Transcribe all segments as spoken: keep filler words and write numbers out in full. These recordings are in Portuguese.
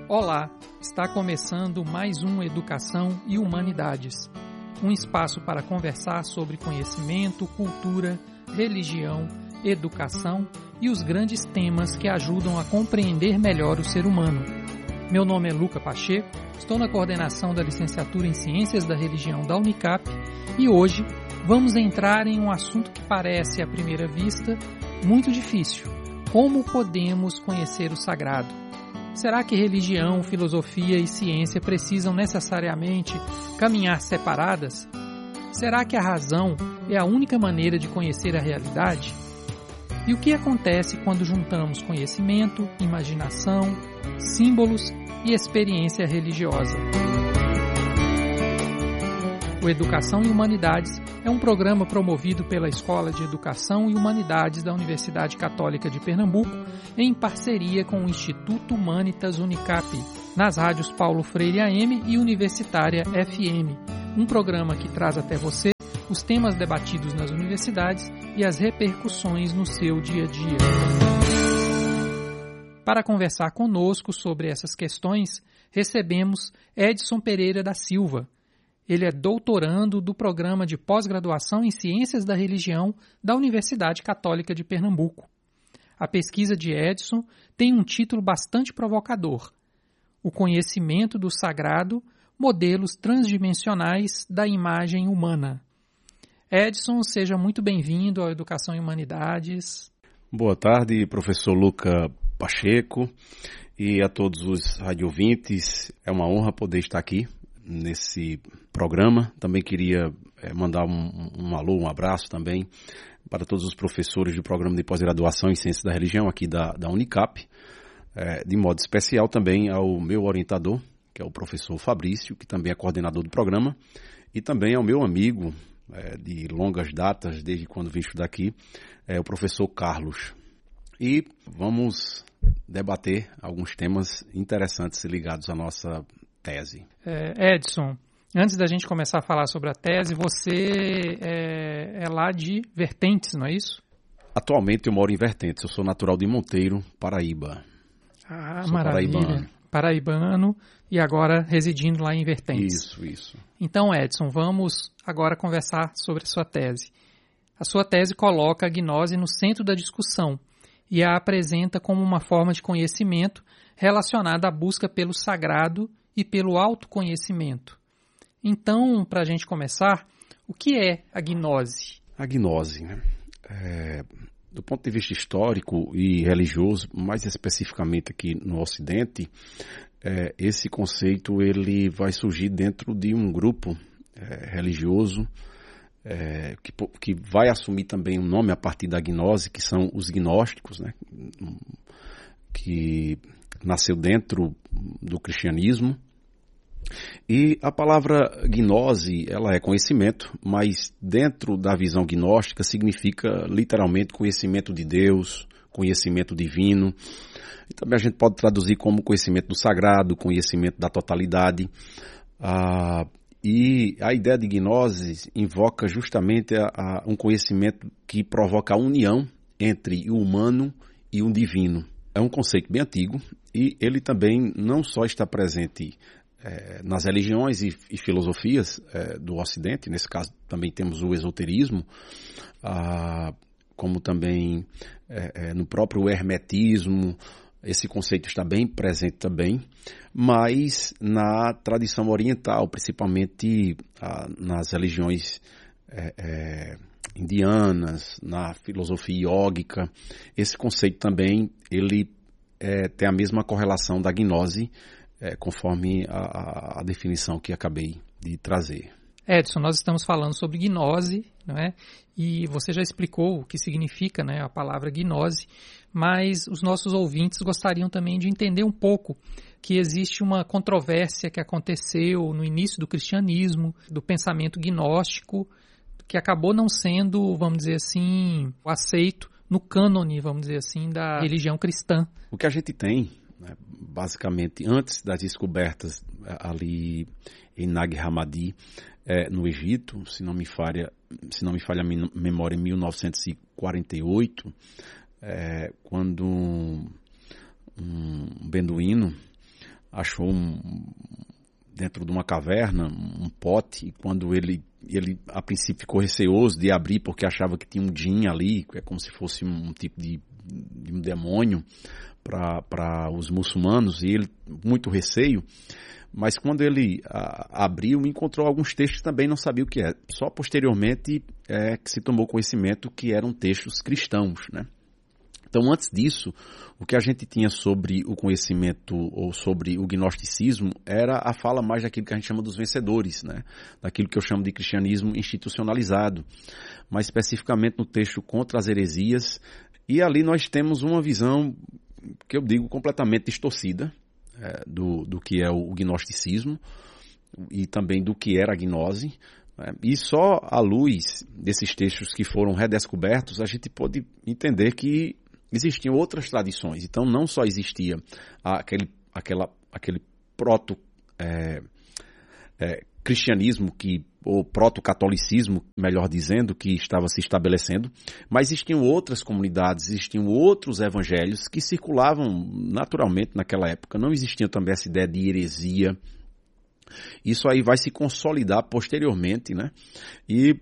Olá, está começando mais um Educação e Humanidades, um espaço para conversar sobre conhecimento, cultura, religião, educação e os grandes temas que ajudam a compreender melhor o ser humano. Meu nome é Luca Pacheco, estou na coordenação da licenciatura em Ciências da Religião da Unicap e hoje vamos entrar em um assunto que parece, à primeira vista, muito difícil. Como podemos conhecer o sagrado? Será que religião, filosofia e ciência precisam necessariamente caminhar separadas? Será que a razão é a única maneira de conhecer a realidade? E o que acontece quando juntamos conhecimento, imaginação, símbolos e experiência religiosa? O Educação e Humanidades é um programa promovido pela Escola de Educação e Humanidades da Universidade Católica de Pernambuco, em parceria com o Instituto Humanitas Unicap, nas rádios Paulo Freire A M e Universitária F M. Um programa que traz até você os temas debatidos nas universidades e as repercussões no seu dia a dia. Para conversar conosco sobre essas questões, recebemos Edson Pereira da Silva. Ele é doutorando do Programa de Pós-Graduação em Ciências da Religião da Universidade Católica de Pernambuco. A pesquisa de Edson tem um título bastante provocador: O Conhecimento do Sagrado, Modelos Transdimensionais da Imagem Humana. Edson, seja muito bem-vindo ao Educação e Humanidades. Boa tarde, professor Luca Pacheco, e a todos os radiovintes. É uma honra poder estar aqui nesse programa. Também queria é, mandar um, um alô, um abraço também para todos os professores do Programa de Pós-Graduação em Ciências da Religião aqui da, da Unicap, é, de modo especial também ao meu orientador, que é o professor Fabrício, que também é coordenador do programa, e também ao meu amigo é, de longas datas, desde quando vim estudar aqui, é o professor Carlos. E vamos debater alguns temas interessantes ligados à nossa tese. É, Edson, antes da gente começar a falar sobre a tese, você é, é lá de Vertentes, não é isso? Atualmente eu moro em Vertentes, eu sou natural de Monteiro, Paraíba. Ah, sou maravilha. Paraibano. Paraibano e agora residindo lá em Vertentes. Isso, isso. Então, Edson, vamos agora conversar sobre a sua tese. A sua tese coloca a gnose no centro da discussão e a apresenta como uma forma de conhecimento relacionada à busca pelo sagrado e pelo autoconhecimento. Então, para a gente começar, o que é a gnose? A gnose, né? É, do ponto de vista histórico e religioso, mais especificamente aqui no Ocidente, é, esse conceito ele vai surgir dentro de um grupo é, religioso é, que, que vai assumir também um nome a partir da gnose, que são os gnósticos, né? Que nasceu dentro do cristianismo. E a palavra gnose, ela é conhecimento, mas dentro da visão gnóstica significa literalmente conhecimento de Deus, conhecimento divino. E também a gente pode traduzir como conhecimento do sagrado, conhecimento da totalidade. Ah, e a ideia de gnose invoca justamente a, a um conhecimento que provoca a união entre o humano e o divino. É um conceito bem antigo e ele também não só está presente é, nas religiões e, e filosofias é, do Ocidente, nesse caso também temos o esoterismo, ah, como também é, é, no próprio hermetismo, esse conceito está bem presente também, mas na tradição oriental, principalmente ah, nas religiões é, é, indianas, na filosofia iógica, esse conceito também ele é, tem a mesma correlação da gnose, é, conforme a, a definição que acabei de trazer. Edson, nós estamos falando sobre gnose, não é? E você já explicou o que significa, né, a palavra gnose, mas os nossos ouvintes gostariam também de entender um pouco que existe uma controvérsia que aconteceu no início do cristianismo, do pensamento gnóstico, que acabou não sendo, vamos dizer assim, aceito no cânone, vamos dizer assim, da religião cristã. O que a gente tem, né, basicamente, antes das descobertas ali em Nag Hammadi, é, no Egito, se não me falha, se não me falha a memória, em mil novecentos e quarenta e oito, é, quando um, um beduíno achou um, dentro de uma caverna um pote, e quando ele, ele a princípio ficou receoso de abrir porque achava que tinha um djinn ali, que é como se fosse um, um tipo de, de um demônio para os muçulmanos, e ele, muito receio, mas quando ele a, abriu, encontrou alguns textos que também não sabia o que é. Só posteriormente é que se tomou conhecimento que eram textos cristãos, né? Então, antes disso, o que a gente tinha sobre o conhecimento ou sobre o gnosticismo era a fala mais daquilo que a gente chama dos vencedores, né? Daquilo que eu chamo de cristianismo institucionalizado, mais especificamente no texto Contra as Heresias, e ali nós temos uma visão que eu digo completamente distorcida é, do, do que é o gnosticismo e também do que era a gnose. É, e só à luz desses textos que foram redescobertos a gente pode entender que existiam outras tradições. Então não só existia aquele, aquela, aquele proto é, é, cristianismo que, ou proto-catolicismo, melhor dizendo, que estava se estabelecendo, mas existiam outras comunidades, existiam outros evangelhos que circulavam naturalmente naquela época. Não existia também essa ideia de heresia. Isso aí vai se consolidar posteriormente, né? E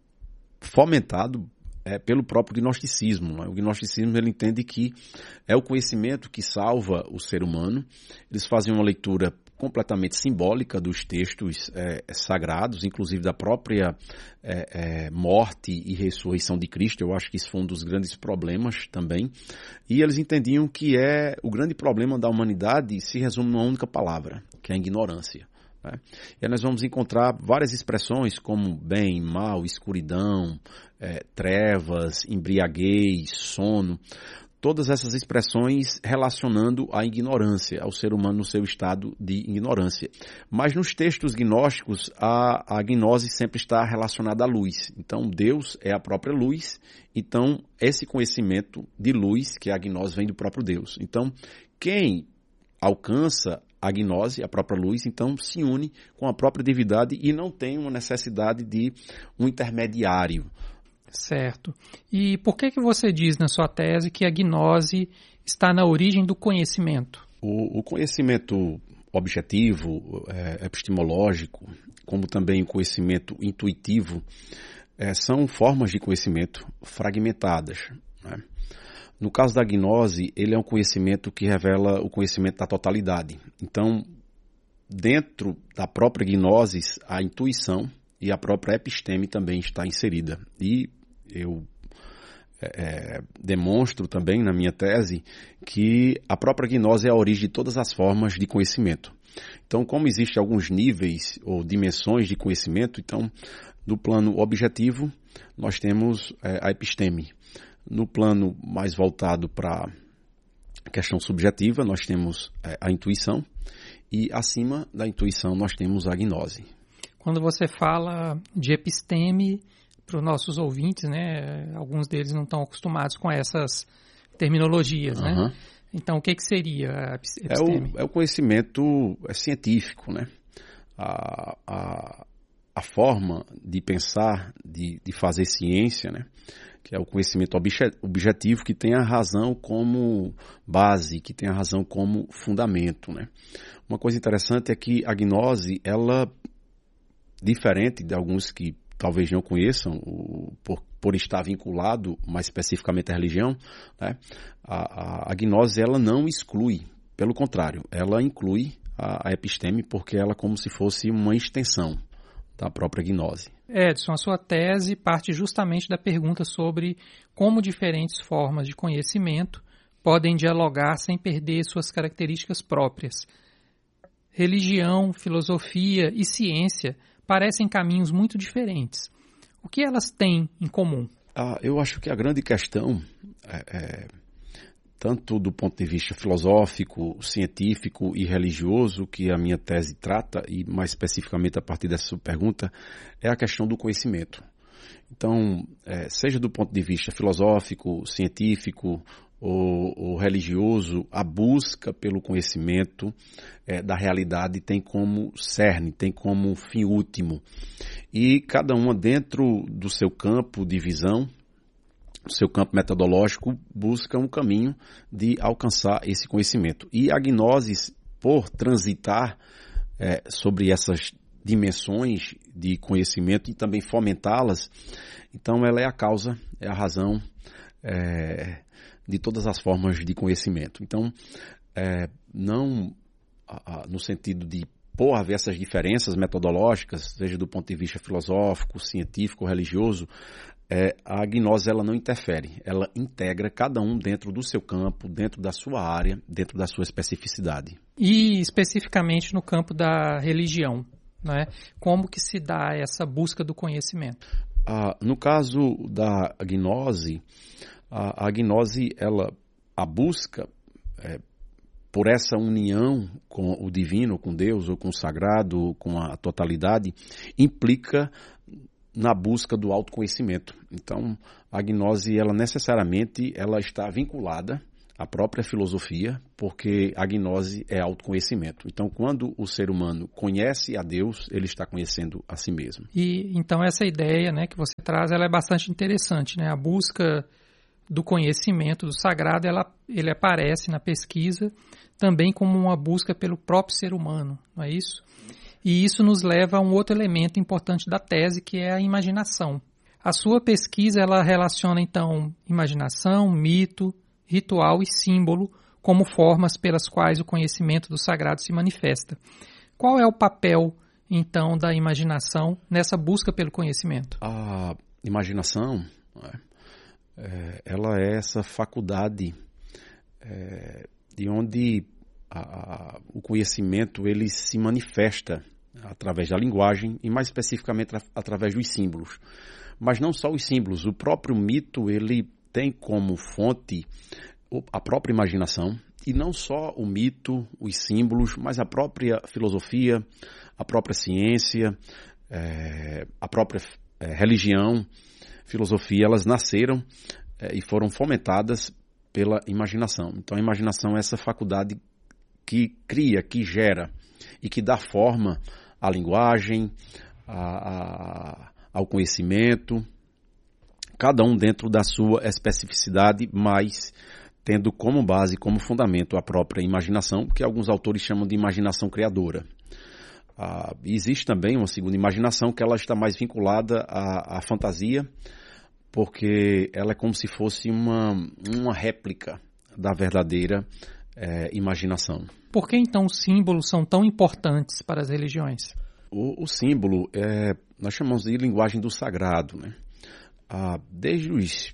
fomentado é, pelo próprio gnosticismo. Né? O gnosticismo, ele entende que é o conhecimento que salva o ser humano. Eles fazem uma leitura completamente simbólica dos textos é, sagrados, inclusive da própria é, é, morte e ressurreição de Cristo. Eu acho que isso foi um dos grandes problemas também. E eles entendiam que é o grande problema da humanidade se resume numa única palavra, que é a ignorância. Né? E aí nós vamos encontrar várias expressões como bem, mal, escuridão, é, trevas, embriaguez, sono. Todas essas expressões relacionando a ignorância, ao ser humano no seu estado de ignorância. Mas nos textos gnósticos, a, a gnose sempre está relacionada à luz. Então, Deus é a própria luz. Então, esse conhecimento de luz, que é a gnose, vem do próprio Deus. Então, quem alcança a gnose, a própria luz, então se une com a própria divindade e não tem uma necessidade de um intermediário. Certo. E por que que você diz na sua tese que a gnose está na origem do conhecimento? O, o conhecimento objetivo, é, epistemológico, como também o conhecimento intuitivo, é, são formas de conhecimento fragmentadas, né? No caso da gnose, ele é um conhecimento que revela o conhecimento da totalidade. Então, dentro da própria gnose, a intuição e a própria episteme também está inserida. E eu é, demonstro também na minha tese que a própria gnose é a origem de todas as formas de conhecimento. Então, como existem alguns níveis ou dimensões de conhecimento, então, no plano objetivo, nós temos é, a episteme. No plano mais voltado para a questão subjetiva, nós temos é, a intuição. E acima da intuição, nós temos a gnose. Quando você fala de episteme, para os nossos ouvintes, né, alguns deles não estão acostumados com essas terminologias, né? Uhum. Então, o que, que seria a episteme? É o, é o conhecimento científico, né? A, a, a forma de pensar, de, de fazer ciência, né? Que é o conhecimento objetivo que tem a razão como base, que tem a razão como fundamento, né? Uma coisa interessante é que a gnose, ela, diferente de alguns que talvez não conheçam, o, por, por estar vinculado mais especificamente à religião, né? a, a, a gnose ela não exclui, pelo contrário, ela inclui a, a episteme porque ela é como se fosse uma extensão da própria gnose. Edson, a sua tese parte justamente da pergunta sobre como diferentes formas de conhecimento podem dialogar sem perder suas características próprias. Religião, filosofia e ciência parecem caminhos muito diferentes. O que elas têm em comum? Ah, eu acho que a grande questão, é, é, tanto do ponto de vista filosófico, científico e religioso, que a minha tese trata, e mais especificamente a partir dessa sua pergunta, é a questão do conhecimento. Então, é, seja do ponto de vista filosófico, científico ou, ou religioso, a busca pelo conhecimento é, da realidade tem como cerne, tem como fim último. E cada uma dentro do seu campo de visão, do seu campo metodológico, busca um caminho de alcançar esse conhecimento. E a gnose, por transitar é, sobre essas dimensões de conhecimento e também fomentá-las, então ela é a causa, é a razão é, de todas as formas de conhecimento. Então, é, não a, a, no sentido de por haver essas diferenças metodológicas, seja do ponto de vista filosófico, científico, religioso, é, a gnose ela não interfere, ela integra cada um dentro do seu campo, dentro da sua área, dentro da sua especificidade. E especificamente no campo da religião, né? Como que se dá essa busca do conhecimento? Ah, no caso da gnose, a, a gnose, ela, a busca é, por essa união com o divino, com Deus, ou com o sagrado, com a totalidade, implica na busca do autoconhecimento. Então, a gnose, ela necessariamente ela está vinculada à própria filosofia, porque a gnose é autoconhecimento. Então, quando o ser humano conhece a Deus, ele está conhecendo a si mesmo. E então essa ideia, né, que você traz, ela é bastante interessante, né? A busca do conhecimento do sagrado, ela, ele aparece na pesquisa também como uma busca pelo próprio ser humano, não é isso? E isso nos leva a um outro elemento importante da tese, que é a imaginação. A sua pesquisa, ela relaciona, então, imaginação, mito, ritual e símbolo como formas pelas quais o conhecimento do sagrado se manifesta. Qual é o papel, então, da imaginação nessa busca pelo conhecimento? A imaginação, é, ela é essa faculdade é, de onde a, a, o conhecimento ele se manifesta através da linguagem e mais especificamente através dos símbolos. Mas não só os símbolos, o próprio mito ele tem como fonte a própria imaginação, e não só o mito, os símbolos, mas a própria filosofia, a própria ciência, é, a própria é, religião, filosofia, elas nasceram é, e foram fomentadas pela imaginação. Então a imaginação é essa faculdade que cria, que gera e que dá forma à linguagem, a, a, ao conhecimento, cada um dentro da sua especificidade, mas tendo como base, como fundamento a própria imaginação, que alguns autores chamam de imaginação criadora. Ah, existe também uma segunda imaginação que ela está mais vinculada à, à fantasia, porque ela é como se fosse uma, uma réplica da verdadeira é, imaginação. Por que então os símbolos são tão importantes para as religiões? O, o símbolo, é, nós chamamos de linguagem do sagrado, né? Ah, desde os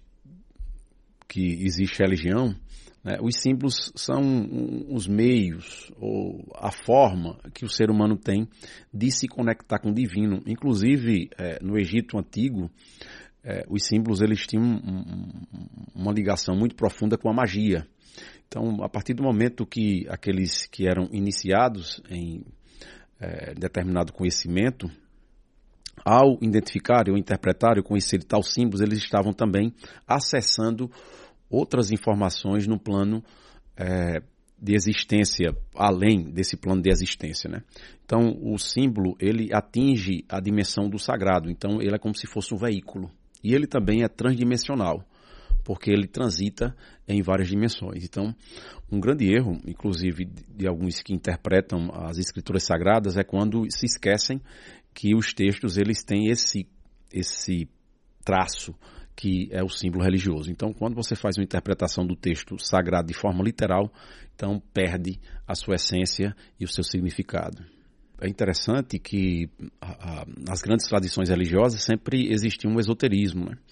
que existe a religião, né, os símbolos são os meios ou a forma que o ser humano tem de se conectar com o divino. Inclusive, é, no Egito Antigo, é, os símbolos eles tinham um, uma ligação muito profunda com a magia. Então, a partir do momento que aqueles que eram iniciados em é, determinado conhecimento, ao identificarem ou interpretarem ou conhecerem tal símbolos, eles estavam também acessando outras informações no plano é, de existência, além desse plano de existência, né? Então, o símbolo, ele atinge a dimensão do sagrado, então ele é como se fosse um veículo. E ele também é transdimensional, porque ele transita em várias dimensões. Então, um grande erro, inclusive de alguns que interpretam as escrituras sagradas, é quando se esquecem que os textos eles têm esse, esse traço que é o símbolo religioso. Então, quando você faz uma interpretação do texto sagrado de forma literal, então perde a sua essência e o seu significado. É interessante que a, a, nas grandes tradições religiosas sempre existia um esoterismo, né?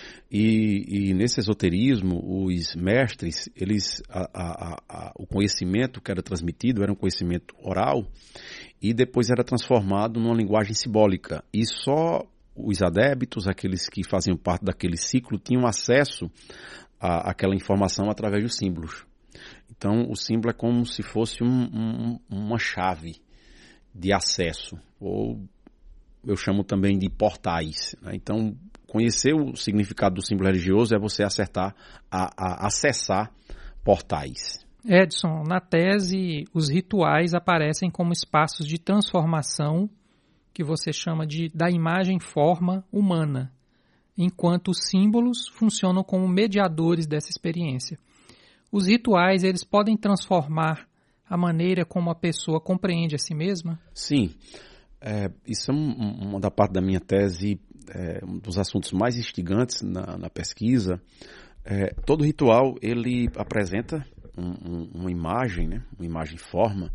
E, e nesse esoterismo, os mestres, eles, a, a, a, o conhecimento que era transmitido era um conhecimento oral e depois era transformado numa linguagem simbólica. E só os adeptos, aqueles que faziam parte daquele ciclo, tinham acesso à, àquela informação através dos símbolos. Então, o símbolo é como se fosse um, um, uma chave de acesso, ou eu chamo também de portais, né? Então, conhecer o significado do símbolo religioso é você acertar a, a acessar portais. Edson, na tese, os rituais aparecem como espaços de transformação que você chama de da imagem-forma humana, enquanto os símbolos funcionam como mediadores dessa experiência. Os rituais eles podem transformar a maneira como a pessoa compreende a si mesma? Sim, é, isso é um, uma da parte da minha tese, é, um dos assuntos mais instigantes na, na pesquisa. É, todo ritual, ele apresenta um, um, uma imagem, né, uma imagem forma,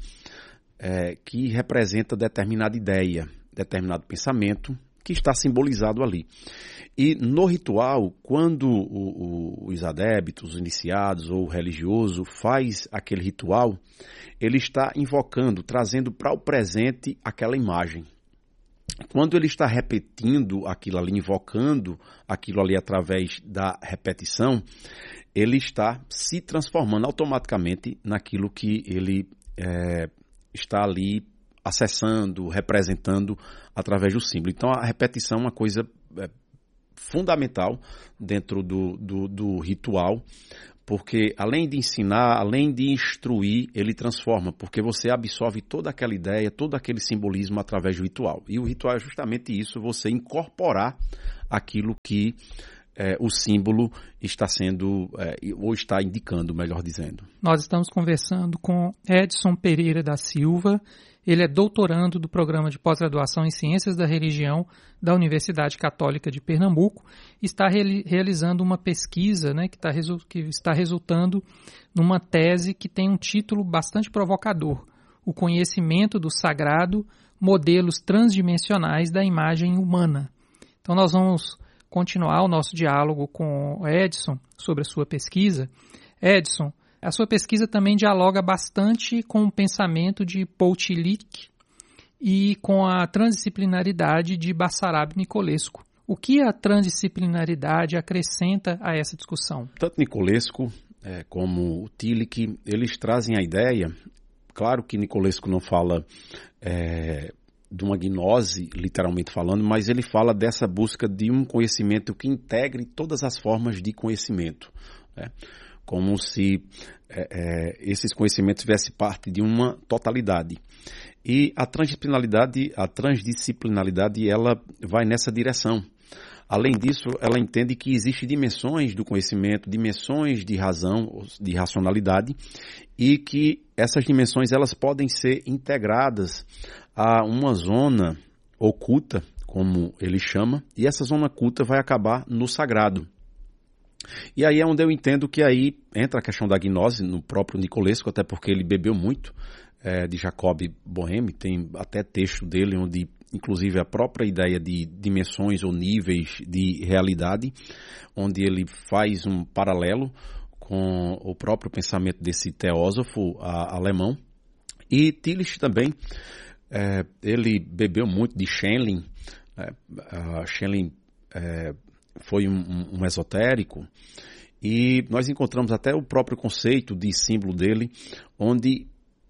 é, que representa determinada ideia, determinado pensamento que está simbolizado ali. E no ritual, quando o, o, os adébitos, os iniciados ou o religioso faz aquele ritual, ele está invocando, trazendo para o presente aquela imagem. Quando ele está repetindo aquilo ali, invocando aquilo ali através da repetição, ele está se transformando automaticamente naquilo que ele é, está ali acessando, representando através do símbolo. Então a repetição é uma coisa é, fundamental dentro do, do, do ritual, porque além de ensinar, além de instruir, ele transforma, porque você absorve toda aquela ideia, todo aquele simbolismo através do ritual. E o ritual é justamente isso, você incorporar aquilo que é, o símbolo está sendo, é, ou está indicando, melhor dizendo. Nós estamos conversando com Edson Pereira da Silva. Ele é doutorando do Programa de Pós-Graduação em Ciências da Religião da Universidade Católica de Pernambuco. Está re- realizando uma pesquisa, né, que, tá resu- que está resultando numa tese que tem um título bastante provocador: O Conhecimento do Sagrado, Modelos Transdimensionais da Imagem Humana. Então nós vamos continuar o nosso diálogo com o Edson sobre a sua pesquisa. Edson, a sua pesquisa também dialoga bastante com o pensamento de Paul Tillich e com a transdisciplinaridade de Basarab Nicolescu. O que a transdisciplinaridade acrescenta a essa discussão? Tanto Nicolescu é, como o Tillich, eles trazem a ideia, claro que Nicolescu não fala é, de uma gnose, literalmente falando, mas ele fala dessa busca de um conhecimento que integre todas as formas de conhecimento, né? Como se é, é, esses conhecimentos fizessem parte de uma totalidade. E a transdisciplinaridade, a transdisciplinaridade, ela vai nessa direção. Além disso, ela entende que existem dimensões do conhecimento, dimensões de razão, de racionalidade, e que essas dimensões elas podem ser integradas a uma zona oculta, como ele chama, e essa zona oculta vai acabar no sagrado. E aí é onde eu entendo que aí entra a questão da gnose no próprio Nicolescu, até porque ele bebeu muito é, de Jacob Boehme, tem até texto dele onde inclusive a própria ideia de dimensões ou níveis de realidade, onde ele faz um paralelo com o próprio pensamento desse teósofo a, alemão. E Tillich também, é, ele bebeu muito de Schelling, é, uh, Schelling é, foi um, um, um esotérico, e nós encontramos até o próprio conceito de símbolo dele, onde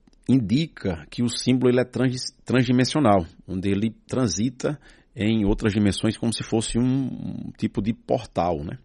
indica que o símbolo ele é trans, transdimensional, onde ele transita em outras dimensões como se fosse um, um tipo de portal, né?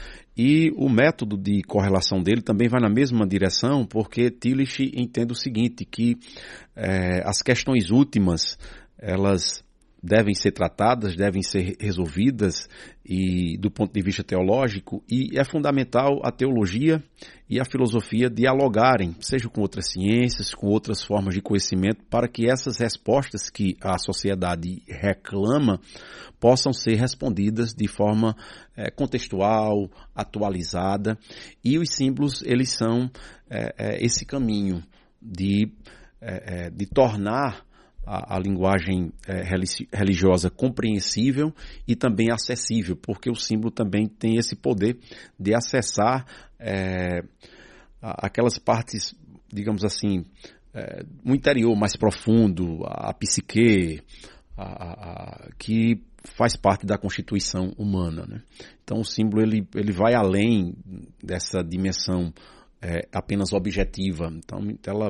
E o método de correlação dele também vai na mesma direção, porque Tillich entende o seguinte, que é, as questões últimas, elas devem ser tratadas, devem ser resolvidas e, do ponto de vista teológico, e é fundamental a teologia e a filosofia dialogarem, seja com outras ciências, com outras formas de conhecimento, para que essas respostas que a sociedade reclama possam ser respondidas de forma é, contextual, atualizada, e os símbolos, eles são é, é, esse caminho de, é, é, de tornar A, a linguagem é, religiosa compreensível e também acessível, porque o símbolo também tem esse poder de acessar é, aquelas partes, digamos assim, é, no interior mais profundo, a, a psique, a, a, que faz parte da constituição humana, né? Então o símbolo ele, ele vai além dessa dimensão é, apenas objetiva. Então ela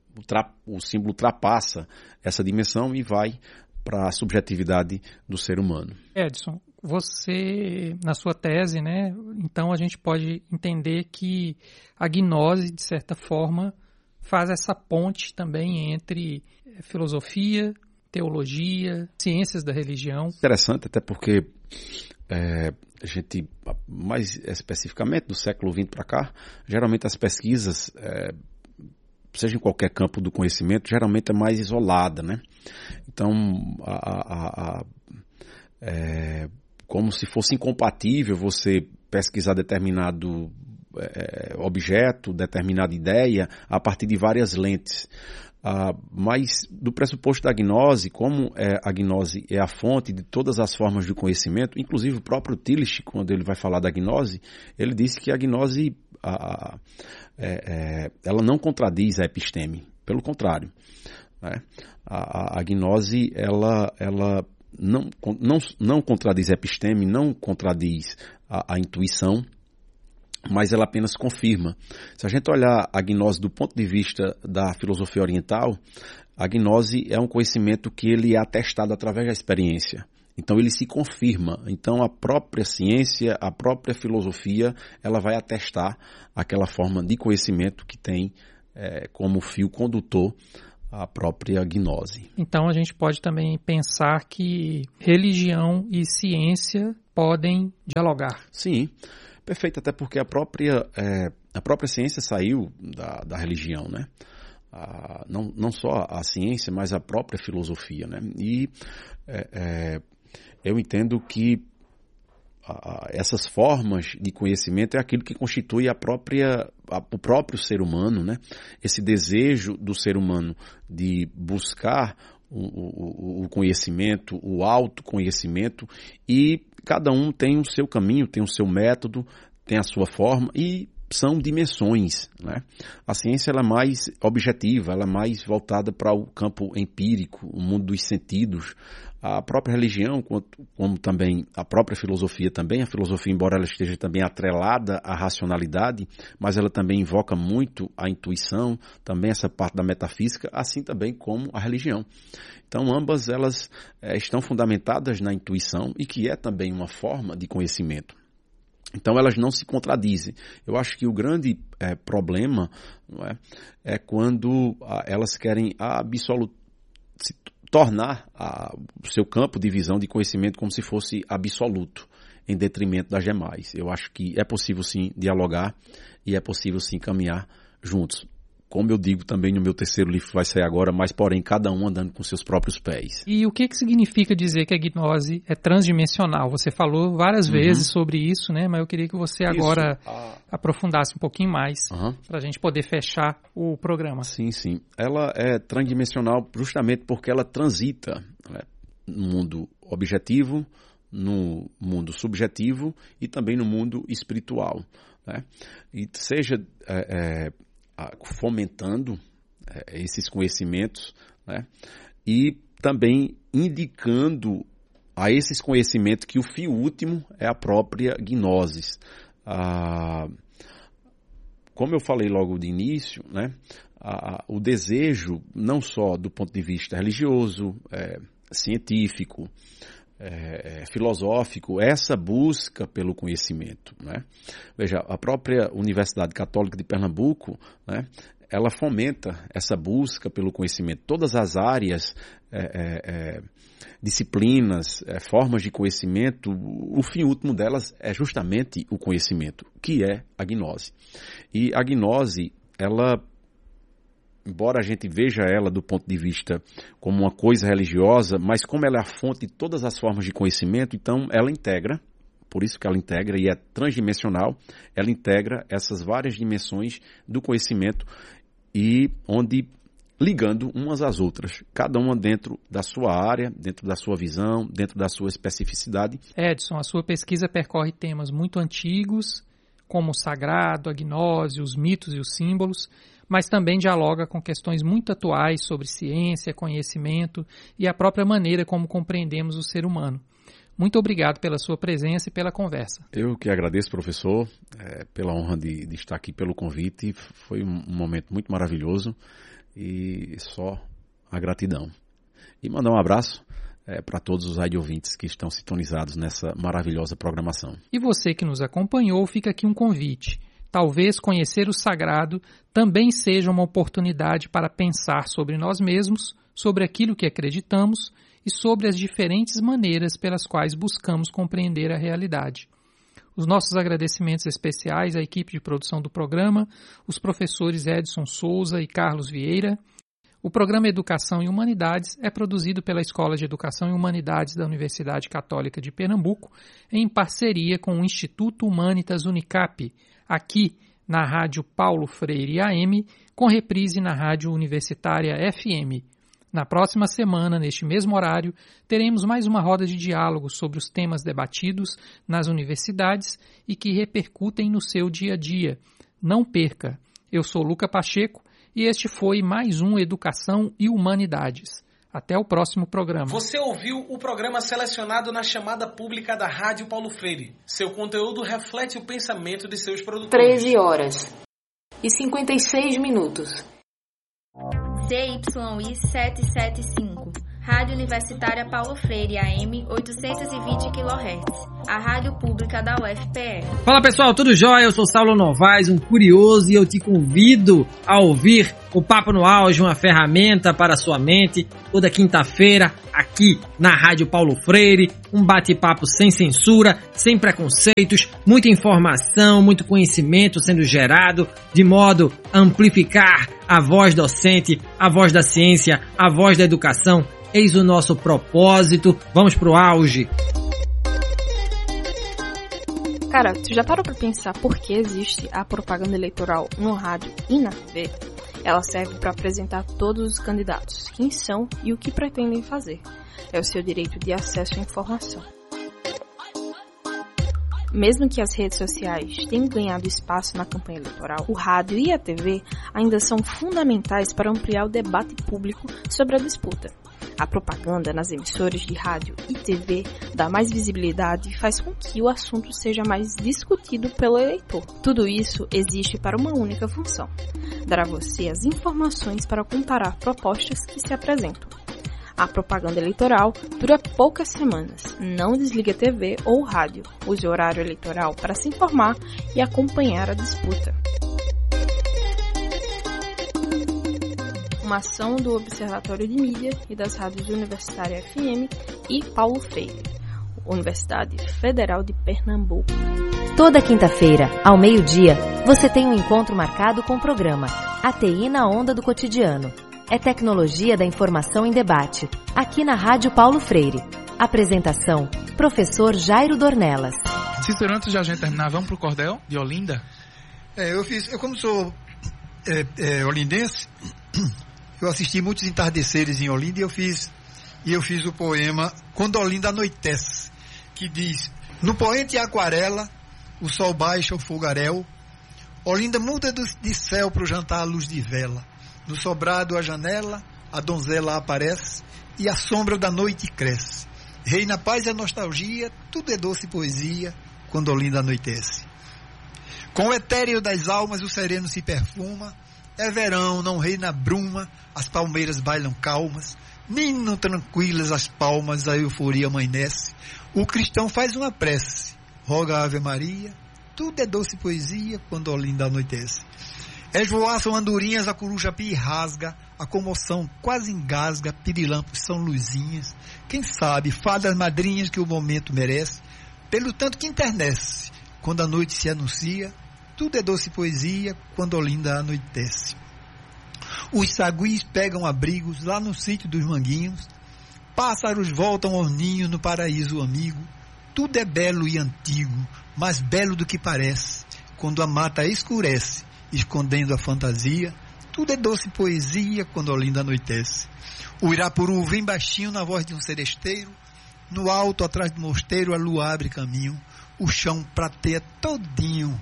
o símbolo ultrapassa essa dimensão e vai para a subjetividade do ser humano. Edson, você, na sua tese, né, então a gente pode entender que a gnose, de certa forma, faz essa ponte também entre filosofia, teologia, ciências da religião. Interessante, até porque é, a gente, mais especificamente do século vinte para cá, geralmente as pesquisas é, seja em qualquer campo do conhecimento, geralmente é mais isolada, né? Então, a, a, a, é, como se fosse incompatível você pesquisar determinado é, objeto, determinada ideia, a partir de várias lentes. Ah, mas do pressuposto da gnose, como é, a gnose é a fonte de todas as formas de conhecimento, inclusive o próprio Tillich, quando ele vai falar da gnose, ele disse que a gnose a, é, é, ela não contradiz a episteme, pelo contrário, né? a, a, a gnose ela, ela não, não, não contradiz a episteme, não contradiz a, a intuição, mas ela apenas confirma. Se a gente olhar a gnose do ponto de vista da filosofia oriental, a gnose é um conhecimento que ele é atestado através da experiência. Então ele se confirma. Então a própria ciência, a própria filosofia, ela vai atestar aquela forma de conhecimento que tem é, como fio condutor a própria gnose. Então a gente pode também pensar que religião e ciência podem dialogar. Sim. Perfeito, até porque a própria, é, a própria ciência saiu da, da religião, né? A, não, não só a ciência, mas a própria filosofia, né? E é, é, eu entendo que a, essas formas de conhecimento é aquilo que constitui a própria, a, o próprio ser humano, né? Esse desejo do ser humano de buscar O, o, o conhecimento, o autoconhecimento, e cada um tem o seu caminho, tem o seu método, tem a sua forma, e são dimensões, né? A ciência ela é mais objetiva, ela é mais voltada para o campo empírico, o mundo dos sentidos. A própria religião, como, como também a própria filosofia também, a filosofia, embora ela esteja também atrelada à racionalidade, mas ela também invoca muito a intuição, também essa parte da metafísica, assim também como a religião. Então ambas elas é, estão fundamentadas na intuição e que é também uma forma de conhecimento. Então elas não se contradizem. Eu acho que o grande é, problema não é, é quando a, elas querem absolut, se tornar a, o seu campo de visão de conhecimento como se fosse absoluto, em detrimento das demais. Eu acho que é possível sim dialogar e é possível sim caminhar juntos. Como eu digo também no meu terceiro livro que vai sair agora, mas porém cada um andando com seus próprios pés. E o que, que significa dizer que a gnose é transdimensional? Você falou várias uhum. vezes sobre isso, né? Mas eu queria que você agora ah. aprofundasse um pouquinho mais uhum. para a gente poder fechar o programa. Sim, sim. Ela é transdimensional justamente porque ela transita, né, no mundo objetivo, no mundo subjetivo e também no mundo espiritual, né? E seja é, é, fomentando é, esses conhecimentos, né? E também indicando a esses conhecimentos que o fio último é a própria gnose. Ah, como eu falei logo de início, né? Ah, o desejo, não só do ponto de vista religioso, é, científico, É, filosófico, essa busca pelo conhecimento, né? Veja, a própria Universidade Católica de Pernambuco, né, ela fomenta essa busca pelo conhecimento. Todas as áreas, é, é, disciplinas, é, formas de conhecimento, o fim último delas é justamente o conhecimento, que é a gnose. E a gnose, ela, embora a gente veja ela do ponto de vista como uma coisa religiosa, mas como ela é a fonte de todas as formas de conhecimento, então ela integra, por isso que ela integra e é transdimensional, ela integra essas várias dimensões do conhecimento e onde ligando umas às outras, cada uma dentro da sua área, dentro da sua visão, dentro da sua especificidade. Edson, a sua pesquisa percorre temas muito antigos, como o sagrado, a gnose, os mitos e os símbolos, mas também dialoga com questões muito atuais sobre ciência, conhecimento e a própria maneira como compreendemos o ser humano. Muito obrigado pela sua presença e pela conversa. Eu que agradeço, professor, é, pela honra de, de estar aqui, pelo convite. Foi um, um momento muito maravilhoso e só a gratidão. E mandar um abraço é, para todos os rádio ouvintes que estão sintonizados nessa maravilhosa programação. E você que nos acompanhou, fica aqui um convite. Talvez conhecer o sagrado também seja uma oportunidade para pensar sobre nós mesmos, sobre aquilo que acreditamos e sobre as diferentes maneiras pelas quais buscamos compreender a realidade. Os nossos agradecimentos especiais à equipe de produção do programa, os professores Edson Souza e Carlos Vieira. O programa Educação e Humanidades é produzido pela Escola de Educação e Humanidades da Universidade Católica de Pernambuco, em parceria com o Instituto Humanitas Unicap, aqui na Rádio Paulo Freire A M, com reprise na Rádio Universitária F M. Na próxima semana, neste mesmo horário, teremos mais uma roda de diálogo sobre os temas debatidos nas universidades e que repercutem no seu dia a dia. Não perca! Eu sou Luca Pacheco e este foi mais um Educação e Humanidades. Até o próximo programa. Você ouviu o programa selecionado na chamada pública da Rádio Paulo Freire. Seu conteúdo reflete o pensamento de seus produtores. treze horas e cinquenta e seis minutos. C Y I setecentos e setenta e cinco, Rádio Universitária Paulo Freire A M oitocentos e vinte quilohertz, a rádio pública da U F P R. Fala pessoal, tudo jóia? Eu sou Saulo Novaes, um curioso, e eu te convido a ouvir o Papo no Auge, uma ferramenta para a sua mente, toda quinta-feira aqui na Rádio Paulo Freire, um bate-papo sem censura, sem preconceitos, muita informação, muito conhecimento sendo gerado, de modo a amplificar a voz docente, a voz da ciência, a voz da educação. Eis o nosso propósito. Vamos pro auge. Cara, tu já parou pra pensar por que existe a propaganda eleitoral no rádio e na T V? Ela serve para apresentar todos os candidatos, quem são e o que pretendem fazer. É o seu direito de acesso à informação. Mesmo que as redes sociais tenham ganhado espaço na campanha eleitoral, o rádio e a T V ainda são fundamentais para ampliar o debate público sobre a disputa. A propaganda nas emissoras de rádio e T V dá mais visibilidade e faz com que o assunto seja mais discutido pelo eleitor. Tudo isso existe para uma única função: dar a você as informações para comparar propostas que se apresentam. A propaganda eleitoral dura poucas semanas. Não desligue a T V ou rádio. Use o horário eleitoral para se informar e acompanhar a disputa. Uma ação do Observatório de Mídia e das rádios Universitária F M e Paulo Freire, Universidade Federal de Pernambuco. Toda quinta-feira, ao meio-dia, você tem um encontro marcado com o programa A T I na Onda do Cotidiano. É tecnologia da informação em debate, aqui na Rádio Paulo Freire. Apresentação, professor Jairo Dornelas. Cícero, antes de a gente terminar, vamos pro Cordel de Olinda? É, eu fiz, eu como sou é, é, olindense, eu assisti muitos entardeceres em Olinda e eu fiz, e eu fiz o poema Quando Olinda Anoitece, que diz: no poente e aquarela, o sol baixa o fogaréu, Olinda muda de céu pro jantar à luz de vela. No sobrado a janela, a donzela aparece e a sombra da noite cresce. Reina a paz e a nostalgia, tudo é doce poesia quando Olinda anoitece. Com o etéreo das almas o sereno se perfuma, é verão, não reina a bruma, as palmeiras bailam calmas, nino tranquilas as palmas, a euforia amanhece. O cristão faz uma prece, roga a Ave Maria, tudo é doce poesia quando Olinda anoitece. Esvoaçam andorinhas, a coruja pia e rasga, a comoção quase engasga, pirilampos são luzinhas. Quem sabe, fadas madrinhas que o momento merece, pelo tanto que internece, quando a noite se anuncia, tudo é doce poesia quando Olinda anoitece. Os saguis pegam abrigos lá no sítio dos manguinhos, pássaros voltam ao ninho no paraíso amigo, tudo é belo e antigo, mais belo do que parece, quando a mata escurece, escondendo a fantasia, tudo é doce poesia quando Olinda anoitece. O Irapuru vem baixinho na voz de um seresteiro, no alto atrás do mosteiro a lua abre caminho, o chão prateia todinho.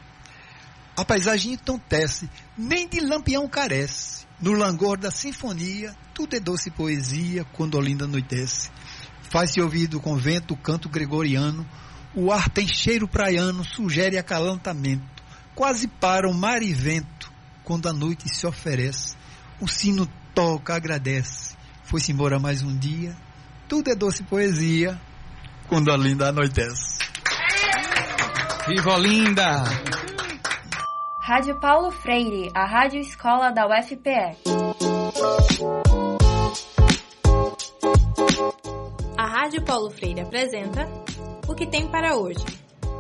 A paisagem entontece, nem de lampião carece, no langor da sinfonia, tudo é doce poesia quando Olinda anoitece. Faz-se ouvir do convento o canto gregoriano, o ar tem cheiro praiano, sugere acalantamento. Quase para o mar e vento, quando a noite se oferece. O sino toca, agradece. Foi-se embora mais um dia. Tudo é doce poesia, quando a Olinda anoitece. Viva Olinda! Rádio Paulo Freire, a rádio escola da U F P R. A Rádio Paulo Freire apresenta O que tem para hoje.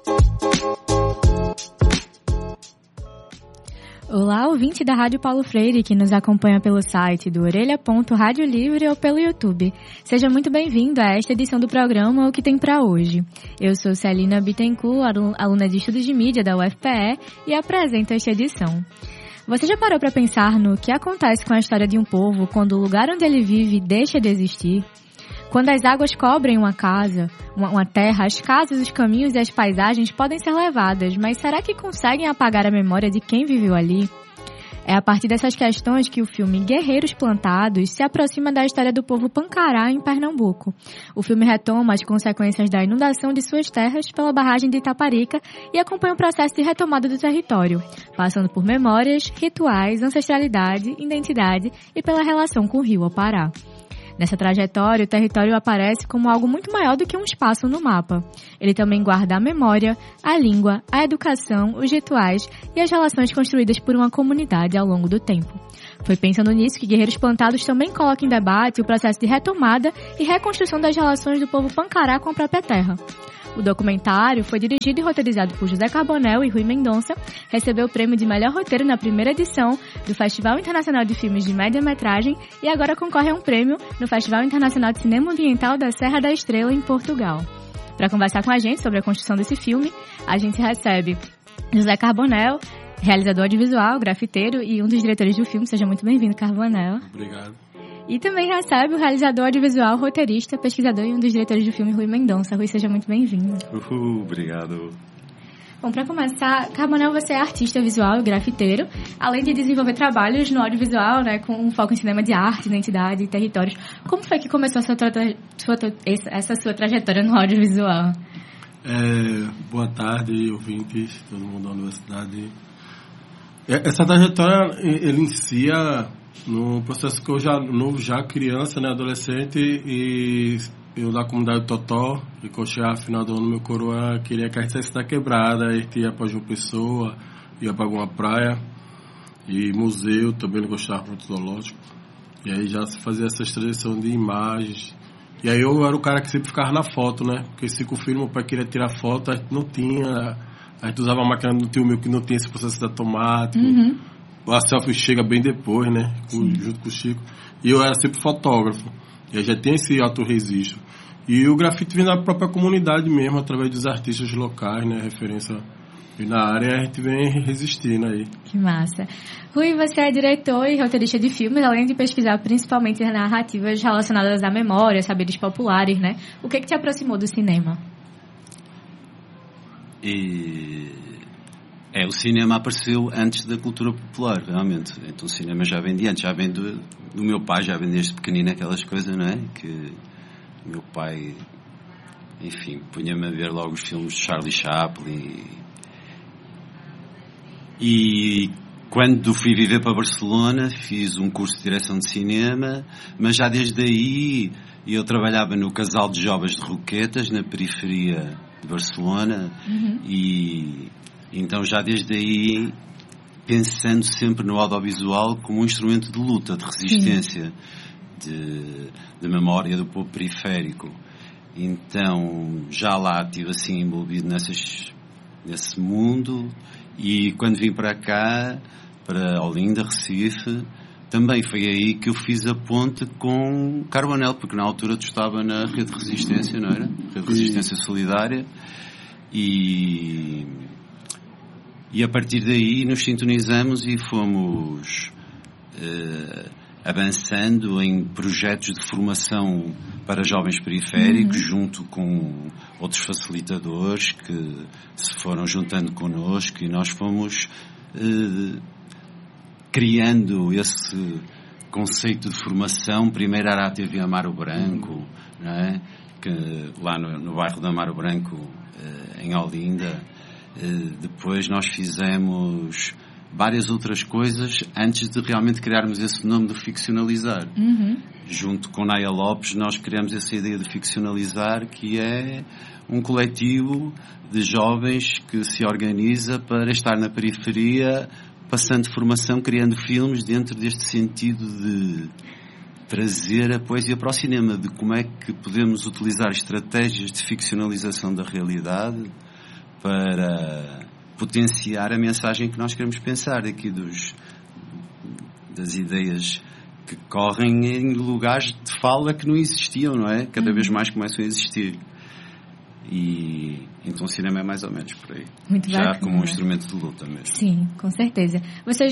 Olá, ouvinte da Rádio Paulo Freire, que nos acompanha pelo site do orelha ponto rádio livre ou pelo YouTube. Seja muito bem-vindo a esta edição do programa O Que Tem Pra Hoje. Eu sou Celina Bittencourt, aluna de Estudos de Mídia da U F P E, e apresento esta edição. Você já parou para pensar no que acontece com a história de um povo quando o lugar onde ele vive deixa de existir? Quando as águas cobrem uma casa, uma, uma terra, as casas, os caminhos e as paisagens podem ser levadas, mas será que conseguem apagar a memória de quem viveu ali? É a partir dessas questões que o filme Guerreiros Plantados se aproxima da história do povo Pancará, em Pernambuco. O filme retoma as consequências da inundação de suas terras pela barragem de Itaparica e acompanha o processo de retomada do território, passando por memórias, rituais, ancestralidade, identidade e pela relação com o rio Opará. Nessa trajetória, o território aparece como algo muito maior do que um espaço no mapa. Ele também guarda a memória, a língua, a educação, os rituais e as relações construídas por uma comunidade ao longo do tempo. Foi pensando nisso que Guerreiros Plantados também coloca em debate o processo de retomada e reconstrução das relações do povo Pancará com a própria terra. O documentário foi dirigido e roteirizado por José Carbonell e Rui Mendonça, recebeu o prêmio de melhor roteiro na primeira edição do Festival Internacional de Filmes de Média-Metragem e agora concorre a um prêmio no Festival Internacional de Cinema Ambiental da Serra da Estrela, em Portugal. Para conversar com a gente sobre a construção desse filme, a gente recebe José Carbonell, realizador audiovisual, grafiteiro e um dos diretores do filme. Seja muito bem-vindo, Carbonell. Obrigado. E também recebe o realizador audiovisual, roteirista, pesquisador e um dos diretores do filme, Rui Mendonça. Rui, seja muito bem-vindo. Uhul, obrigado. Bom, para começar, Carbonell, você é artista visual e grafiteiro, além de desenvolver trabalhos no audiovisual, né, com um foco em cinema de arte, identidade e territórios. Como foi que começou a sua tra- sua, essa sua trajetória no audiovisual? É, boa tarde, ouvintes, todo mundo da universidade. Essa trajetória, ele inicia no processo que eu já, novo já criança, né, adolescente, e eu da comunidade Totó, e cochear final do ano, meu coroa queria que a gente saísse da quebrada, a gente ia para João Pessoa, ia para alguma praia, e museu, também não gostava muito zoológico, e aí já se fazia essa transição de imagens, e aí eu era o cara que sempre ficava na foto, né, porque se com o filho meu pai queria tirar foto, a gente não tinha, a gente usava a máquina do tio meu que não tinha esse processo automático. Uhum. A selfie chega bem depois, né? Com, junto com o Chico. E eu era sempre fotógrafo. E aí já tem esse autorregistro. E o grafite vem da própria comunidade mesmo, através dos artistas locais, né? Referência. E na área a gente vem resistindo aí. Que massa. Rui, você é diretor e roteirista de filmes, além de pesquisar principalmente narrativas relacionadas à memória, saberes populares, né? O que que te aproximou do cinema? E... É, o cinema apareceu antes da cultura popular, realmente. Então o cinema já vem de antes, já vem do, do meu pai, já vem desde pequenino aquelas coisas, não é? Que o meu pai, enfim, punha-me a ver logo os filmes de Charlie Chaplin. E, e quando fui viver para Barcelona, fiz um curso de direção de cinema, mas já desde aí eu trabalhava no Casal de Jovens de Roquetas, na periferia de Barcelona, uhum. e... Então, já desde aí, pensando sempre no audiovisual como um instrumento de luta, de resistência, de, de memória do povo periférico. Então, já lá estive assim envolvido nessas, nesse mundo, e quando vim para cá, para Olinda, Recife, também foi aí que eu fiz a ponte com Carbonell, porque na altura tu estava na Rede de Resistência, não era? Rede de Resistência Solidária, e... E a partir daí nos sintonizamos e fomos uh, avançando em projetos de formação para jovens periféricos, uhum. junto com outros facilitadores que se foram juntando connosco, e nós fomos uh, criando esse conceito de formação. Primeiro era a T V Amaro Branco, uhum. não é? Que, lá no, no bairro de Amaro Branco, uh, em Olinda. Uh, depois nós fizemos várias outras coisas antes de realmente criarmos esse nome de ficcionalizar. Uhum. Junto com Naya Lopes nós criamos essa ideia de ficcionalizar, que é um coletivo de jovens que se organiza para estar na periferia, passando formação, criando filmes dentro deste sentido de trazer a poesia para o cinema, de como é que podemos utilizar estratégias de ficcionalização da realidade para potenciar a mensagem que nós queremos pensar aqui dos, das ideias que correm em lugares de fala que não existiam, não é? Cada uhum. vez mais começam a existir. E então o cinema é mais ou menos por aí. Muito já bacana. como um instrumento de luta mesmo. Sim, com certeza. Você